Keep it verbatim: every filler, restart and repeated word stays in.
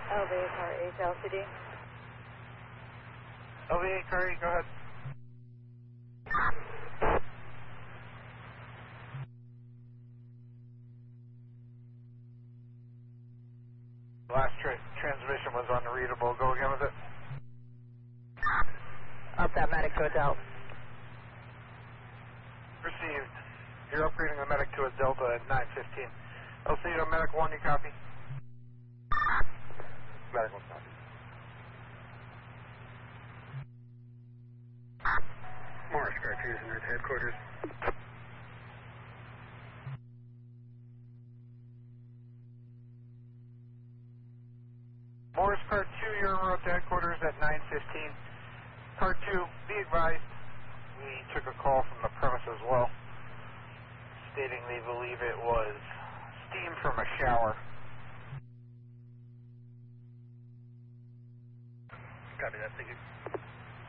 Elevator car H L C D. L V A car eight, go ahead. Last tra transmission was unreadable. Go again with it. Up that medic to a Delta. Received. You're upgrading the medic to a Delta at nine fifteen. L C to medic one, you copy? Medic one, copy. Morris car two is in its headquarters. Morris car two, you're en route to headquarters at nine fifteen. Car two, be advised, we took a call from the premise as well, stating they believe it was steam from a shower. Copy that, thank you.